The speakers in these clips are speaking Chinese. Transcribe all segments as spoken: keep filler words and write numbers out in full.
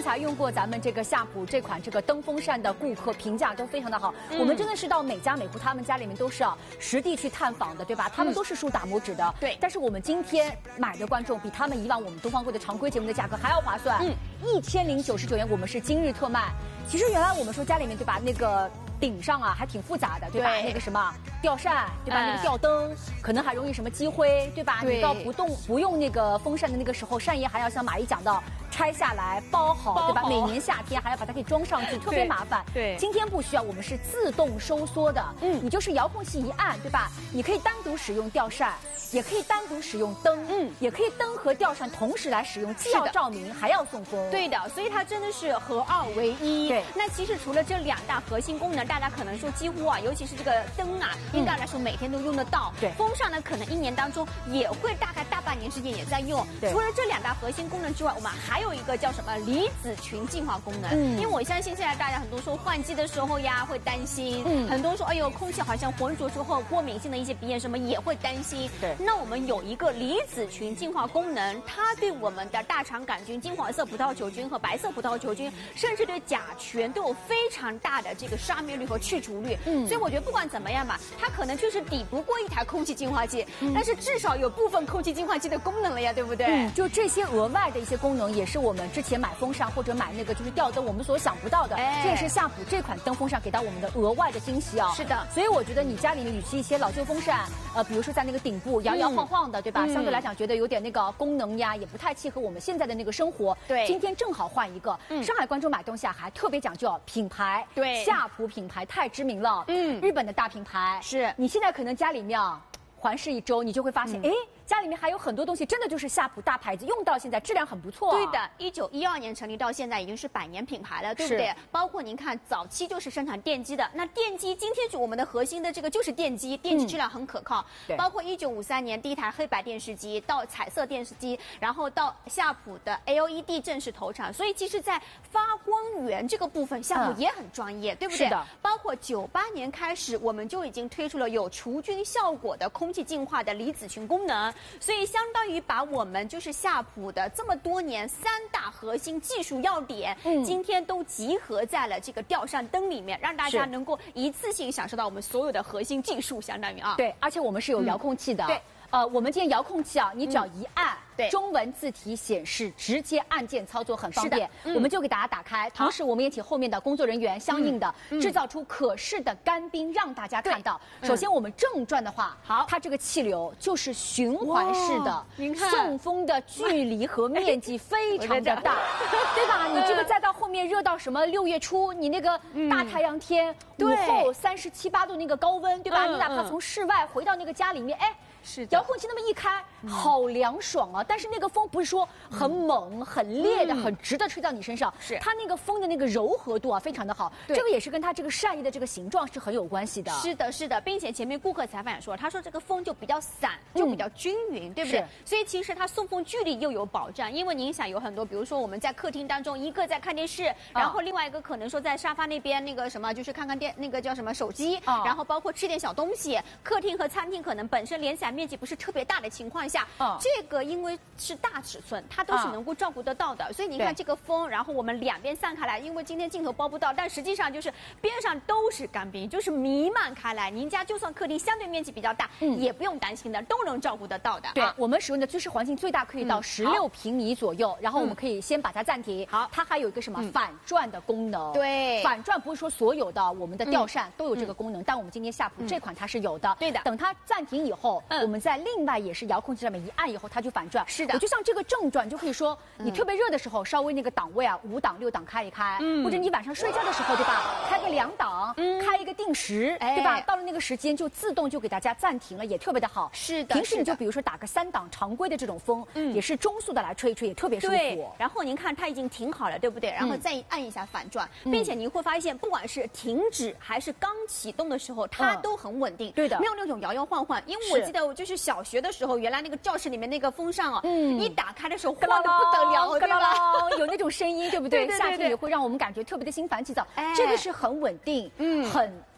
刚才用过咱们这个夏普这款这个灯风扇的顾客评价都非常的好，嗯、我们真的是到每家每户他们家里面都是啊实地去探访的，对吧？他们都是竖打拇指的。 对、嗯。 但是我们今天买的观众比他们以往我们东方柜的常规节目的价格还要划算，嗯，一千零九十九元，我们是今日特卖。其实原来我们说家里面对吧，那个顶上啊还挺复杂的，对吧？对那个什么吊扇，对吧？嗯、那个吊灯可能还容易什么积灰，对吧？对你到不动不用那个风扇的那个时候，扇叶还要像马姨讲到拆下来包好，包好对吧？每年夏天还要把它给装上去，特别麻烦。对，今天不需要，我们是自动收缩的，嗯，你就是遥控器一按，对吧？你可以单独使用吊扇，也可以单独使用灯，嗯，也可以灯和吊扇同时来使用，既要照明还要送风。 对的，所以它真的是合二为一。对，那其实除了这两大核心功能，大家可能说几乎啊，尤其是这个灯啊，应该来说每天都用得到。对，风扇呢，可能一年当中也会大概大半年时间也在用。除了这两大核心功能之外，我们还有一个叫什么离子群净化功能。嗯，因为我相信现在大家很多说换季的时候呀会担心，嗯，很多说哎呦空气好像浑浊之后过敏性的一些鼻炎什么也会担心。对，那我们有一个离子群净化功能，它对我们的大肠杆菌、金黄色葡萄球菌和白色葡萄球菌，甚至对甲醛都有非常大的这个杀灭率和去除率。嗯，所以我觉得不管怎么样吧，它可能确实抵不过一台空气净化器，嗯、但是至少有部分空气净化器的功能了呀，对不对？嗯， 就这些额外的一些功能，也是我们之前买风扇或者买那个就是吊灯我们所想不到的。哎，这也是夏普这款灯风扇给到我们的额外的惊喜啊。是的，所以我觉得你家里面与其一些老旧风扇，呃，比如说在那个顶部摇摇晃晃的，嗯、对吧？嗯、相对来讲觉得有点那个功能呀，也不太契合我们现在的那个生活。对，今天正好换一个。嗯、上海观众买东西啊，还特别讲究品牌。对，夏普品牌太知名了。嗯，日本的大品牌。是，你现在可能家里面啊，环视一周，你就会发现，哎、嗯。家里面还有很多东西，真的就是夏普大牌子，用到现在质量很不错、啊。 对的，一九一二年成立到现在已经是百年品牌了，对不对？包括您看，早期就是生产电机的，那电机今天是我们的核心的这个就是电机，电机质量很可靠。嗯、包括一九五三年第一台黑白电视机到彩色电视机，然后到夏普的 L E D 正式投产，所以其实，在发光源这个部分，夏普也很专业，嗯、对不对？是的。包括九八年开始，我们就已经推出了有除菌效果的空气净化的离子群功能。所以相当于把我们就是夏普的这么多年三大核心技术要点，嗯，今天都集合在了这个吊扇灯里面，让大家能够一次性享受到我们所有的核心技术，相当于啊， 对，而且我们是有遥控器的，嗯、对。呃，我们今天遥控器啊，你只要一按，嗯、对，中文字体显示，直接按键操作很方便。嗯、我们就给大家打开，同时我们也请后面的工作人员相应的、嗯、制造出可视的干冰，让大家看到。嗯、首先我们正转的话，好，它这个气流就是循环式的，您看送风的距离和面积非常的大，对吧？你这个再到后面热到什么六月初，你那个大太阳天，嗯、午后三十七八度那个高温，对吧？嗯、你哪怕从室外回到那个家里面，哎。是遥控器那么一开，好凉爽啊！但是那个风不是说很猛、很烈的、很直的吹到你身上，是它那个风的那个柔和度啊，非常的好。这个也是跟它这个扇叶的这个形状是很有关系的。 是的，是的，并且前面顾客采访也说，他说这个风就比较散，就比较均匀，对不对？所以其实它送风距离又有保障，因为您想有很多，比如说我们在客厅当中，一个在看电视，然后另外一个可能说在沙发那边那个什么，就是看看电那个叫什么手机，然后包括吃点小东西。客厅和餐厅可能本身联起来面积不是特别大的情况下，哦、这个因为是大尺寸，它都是能够照顾得到的。哦、所以你看这个风，然后我们两边散开来，因为今天镜头包不到，但实际上就是边上都是干冰，就是弥漫开来。您家就算客厅相对面积比较大，嗯、也不用担心的，都能照顾得到的。 对，啊、我们使用的居室环境最大可以到十六平米左右，嗯、然后我们可以先把它暂停。好，它还有一个什么反转的功能？对，反转不是说所有的我们的吊扇都有这个功能，嗯、但我们今天夏普这款它是有的。对的，等它暂停以后，嗯、我们再另外。也是遥控器上面一按以后，它就反转。是的，我就像这个正转，就可以说你特别热的时候，稍微那个档位啊，五档六档开一开，嗯，或者你晚上睡觉的时候，对吧？开个两档，嗯，开一个定时，哎、对吧？到了那个时间就自动就给大家暂停了，也特别的好。是的，平时你就比如说打个三档常规的这种风，嗯，也是中速的来吹一吹，也特别舒服。 对，然后您看它已经停好了，对不对？然后再按一下反转，嗯、并且您会发现，不管是停止还是刚启动的时候，它都很稳定。对的，没有那种摇摇晃晃。因为我记得我就是小学的时候，原来那个教室里面那个风扇啊，嗯，一打开的时候晃得不得了，对吧？ 有那种声音，对不对？对对对对，夏天也会让我们感觉特别的心烦气躁。哎，这个是很稳定，嗯，很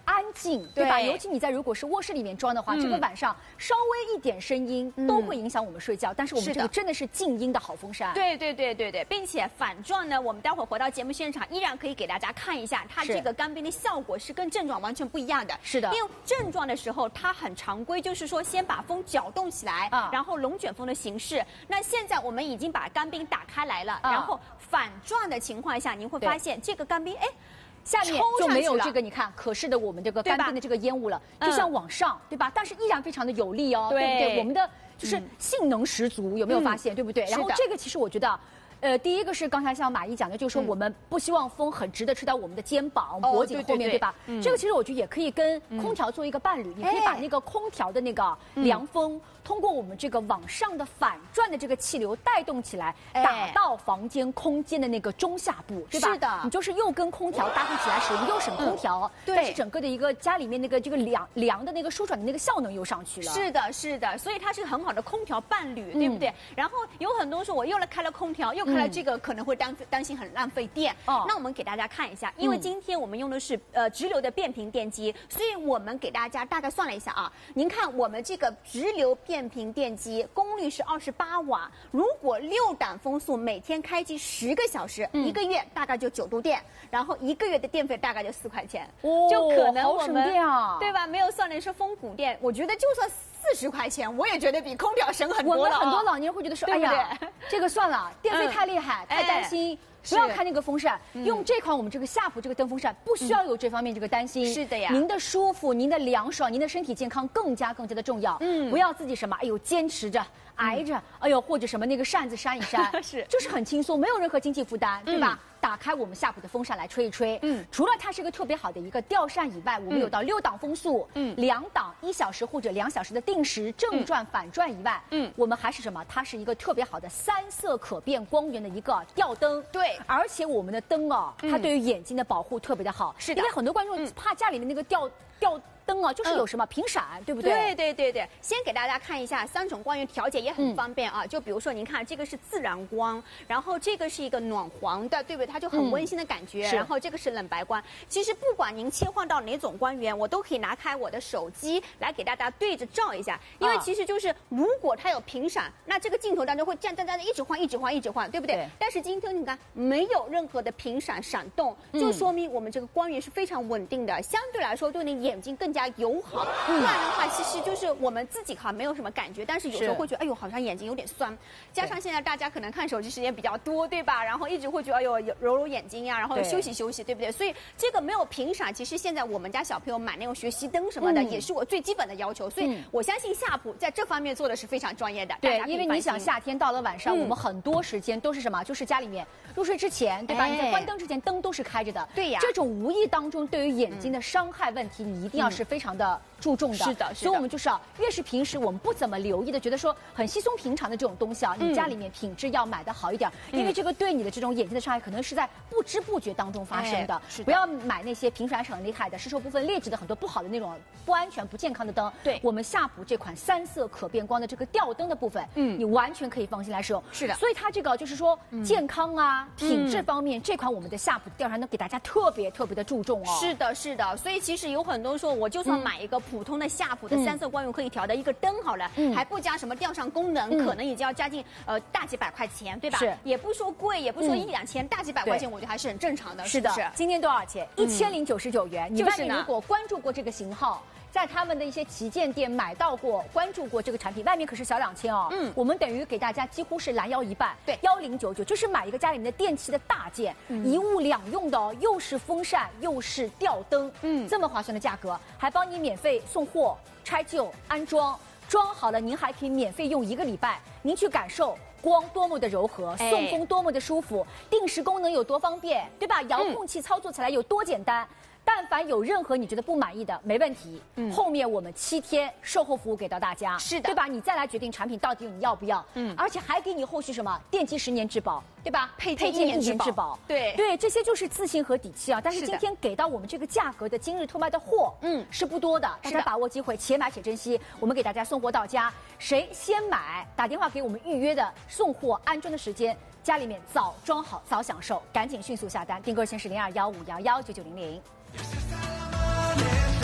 安静，对吧？尤其你在如果是卧室里面装的话，这个晚上稍微一点声音都会影响我们睡觉。但是我们这个真的是静音的好风扇。 对对对对对，并且反状呢，我们待会儿回到节目现场，依然可以给大家看一下它这个干冰的效果是跟症状完全不一样的。 是的， 因为症状的时候它很常规，就是说先把风搅动起来，啊、然后龙卷风的形式。那现在我们已经把干冰打开来了，啊、然后反状的情况下，您会发现这个干冰，哎。 下面就没有这个，你看可视的我们这个干冰的这个烟雾了，就像往上，对吧？但是依然非常的有力哦，对不对？我们的就是性能十足，有没有发现？对不对？然后这个其实我觉得。呃，第一个是刚才像马姨讲的，就是说我们不希望风很直的吹到我们的肩膀、脖颈后面，对吧？这个其实我觉得也可以跟空调做一个伴侣，你可以把那个空调的那个凉风，通过我们这个往上的反转的这个气流带动起来，打到房间空间的那个中下部，对吧？ 是的， 你就是又跟空调搭配起来使用，又省空调，但是整个的一个家里面那个这个凉凉的那个舒爽的那个效能又上去了。 是的，是的，所以它是很好的空调伴侣，对不对？然后有很多说我又来开了空调，又。看来这个可能会担担心很浪费电，哦，那我们给大家看一下，因为今天我们用的是呃直流的变频电机，所以我们给大家大概算了一下啊，您看我们这个直流变频电机功率是二十八瓦，如果六档风速每天开机十个小时，嗯、一个月大概就九度电，然后一个月的电费大概就四块钱， 哦， 就可能我们电啊， 对吧？没有算的是风谷电，我觉得就算四十块钱，我也觉得比空调省很多了。 我们很多老年人会觉得说，哎呀，这个算了，电费太厉害，太担心。不要开那个风扇，用这款我们这个夏普这个灯风扇，不需要有这方面这个担心。 是的呀， 您的舒服、您的凉爽、您的身体健康更加更加的重要。嗯，不要自己什么，哎呦，坚持着。挨着，哎呦，或者什么那个扇子扇一扇， 是， 就是很轻松，没有任何经济负担，对吧？打开我们夏普的风扇来吹一吹，嗯，除了它是个特别好的一个吊扇以外，我们有到六档风速，嗯，两档一小时或者两小时的定时正转、反转以外，嗯，我们还是什么？它是一个特别好的三色可变光源的一个吊灯， 对， 而且我们的灯哦，它对于眼睛的保护特别的好， 是的， 因为很多观众怕家里面那个吊吊。灯啊，就是有什么频闪，对不对？ 对对对对，先给大家看一下三种光源调节也很方便啊。就比如说您看这个是自然光，然后这个是一个暖黄的，对不对？它就很温馨的感觉。然后这个是冷白光。其实不管您切换到哪种光源，我都可以拿开我的手机来给大家对着照一下。因为其实就是如果它有频闪，那这个镜头当中会这样这样一直换，一直换，一直换，对不对？但是今天你看没有任何的频闪闪动，就说明我们这个光源是非常稳定的，相对来说对你眼睛更加友好，不然的话，其实就是我们自己哈没有什么感觉，但是有时候会觉得，哎呦，好像眼睛有点酸。加上现在大家可能看手机时间比较多，对吧？然后一直会觉得，哎呦，揉揉眼睛呀，然后休息休息，对不对？所以这个没有频闪，其实现在我们家小朋友买那种学习灯什么的，嗯、也是我最基本的要求。所以我相信夏普在这方面做的是非常专业的。 对，因为你想夏天到了晚上，嗯、我们很多时间都是什么？就是家里面入睡之前，对吧？哎、你在关灯之前，灯都是开着的。 对呀。 这种无意当中对于眼睛的伤害问题，你一定要是非常的。注重的， 是的， 所以我们就是啊，越是平时我们不怎么留意的，觉得说很稀松平常的这种东西啊，你家里面品质要买的好一点，因为这个对你的这种眼睛的伤害可能是在不知不觉当中发生的。不要买那些频闪很厉害的、失受部分劣质的、很多不好的那种不安全、不健康的灯。 对， 我们夏普这款三色可变光的这个吊灯的部分，嗯，你完全可以放心来使用。 是的， 所以它这个就是说健康啊、品质方面，这款我们的夏普吊扇灯给大家特别特别的注重哦。 是的，是的，所以其实有很多说，我就算买一个普通的夏普的。三色光源可以调的一个灯好了，嗯、还不加什么吊扇功能，嗯、可能已经要加进呃大几百块钱，对吧？ 是， 也不说贵，也不说一两千，嗯、大几百块钱，我觉得还是很正常的。 是的， 是是今天多少钱？一千零九十九元。你外面呢如果关注过这个型号。在他们的一些旗舰店买到过、关注过这个产品，外面可是小两千哦。嗯，我们等于给大家几乎是拦腰一半， 对， 幺零九九，就是买一个家里面的电器的大件，嗯、一物两用的哦，又是风扇又是吊灯，嗯，这么划算的价格，还帮你免费送货、拆旧、安装，装好了您还可以免费用一个礼拜，您去感受。光多么的柔和，送风多么的舒服，哎、定时功能有多方便，对吧？遥控器操作起来有多简单。嗯但凡有任何你觉得不满意的，没问题。嗯，后面我们七天售后服务给到大家， 是的， 对吧？你再来决定产品到底你要不要。嗯，而且还给你后续什么电机十年质保，对吧？ 配件一年质保， 对对，这些就是自信和底气啊。但是今天给到我们这个价格的今日特卖的货，嗯，是不多的，大家把握机会，且买且珍惜。我们给大家送货到家，谁先买，打电话给我们预约的送货安装的时间。家里面早装好早享受，赶紧迅速下单，订购先是零二幺五幺幺九九零零。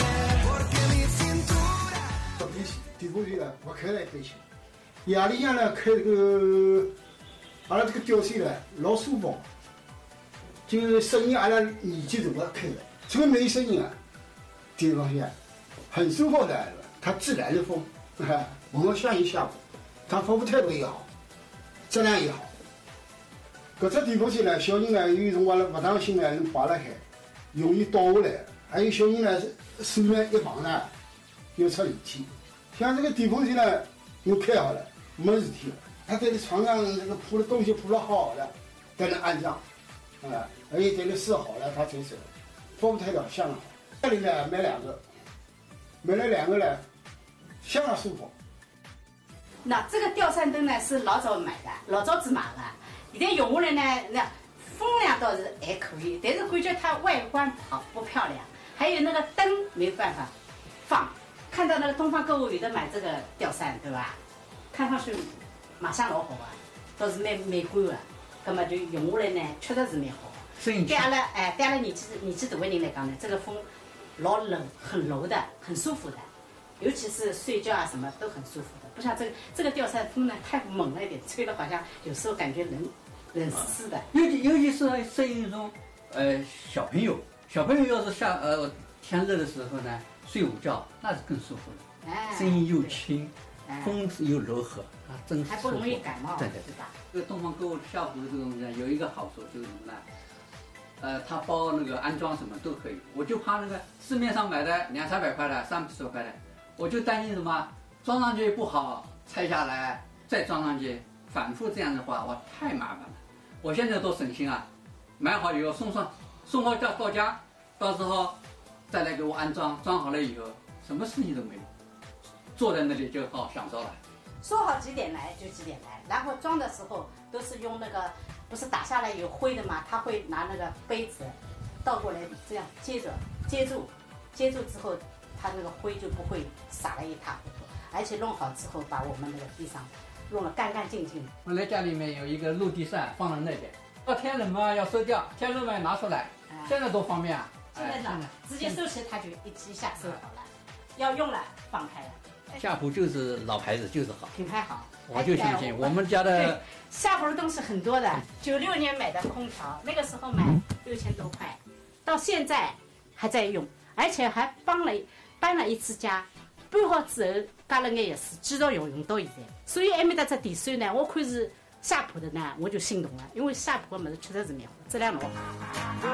不赔钱，地铺线呢不开了也赔钱。夜里向呢开这个，阿拉这个吊扇呢老舒服，就是适应阿拉年纪大的开的，这个没声音啊，地铺线很舒服的，它自然的风，啊，我们相信效果，它服务态度也好，质量也好。搿只地铺线呢，小人呢有辰光呢勿当心呢能滑了海，容易倒下来，还有小人呢手呢一碰呢又出力气。像这个地铺线呢，侬开好了。没事体，他在床上这个铺的东西铺了好了，在那安上，啊，而且在那试好了，他才走。服务态度相当好。这里呢买两个，买了两个呢，相当舒服。 那这个吊扇灯呢是老早买的，老早子买的，现在用下来呢，那风量倒是还可以，但是感觉它外观好不漂亮，还有那个灯没办法放。看到那个东方购物有的买这个吊扇，对吧？看上去马上老好啊，倒是蛮美观的，葛么就用下来呢，确实是蛮好。对阿拉哎，对阿拉年纪年纪大的人来讲呢，这个风老冷，很柔的，很舒服的，尤其是睡觉啊什么都很舒服的，不像这个这个吊扇风呢太猛了一点，吹的好像有时候感觉冷冷丝丝的。 尤其尤其是适应那种呃小朋友，小朋友要是下呃天热的时候呢，睡午觉那是更舒服的，哎，声音又轻。风又柔和啊，真还不容易感冒， 对对对吧？这个东方购物夏普的这种呢，有一个好处就是什么呢？呃，它包那个安装什么都可以。我就怕那个市面上买的两三百块的、三十多块的，我就担心什么装上去不好，拆下来再装上去，反复这样的话，哇，太麻烦了。我现在都省心啊，买好以后送上送到家到家，到时候再来给我安装，装好了以后，什么事情都没有。坐在那里就好享受了。 说好几点来就几点来，然后装的时候都是用那个，不是打下来有灰的嘛，他会拿那个杯子倒过来这样接着接住，接住之后，它那个灰就不会撒了一塌糊涂，而且弄好之后把我们那个地上弄得干干净净。 本来家里面有一个落地扇放在那边，到天冷嘛要收掉，天热嘛拿出来，哎、现在多方便啊！ 现在呢，直接收起它就一一下收好了，要用了放开了。 夏普就是老牌子，就是好， 品牌好， 我就相信我们家的。 夏普的东西很多的，九六年买的空调，那个时候买六千多块，到现在还在用，而且还帮了搬了一次家，搬好之后加了眼钥匙，继续用用到现在。所以埃面搭只电扇呢，我看是夏普的呢，我就心动了，因为夏普的物事确实是蛮好，质量老好。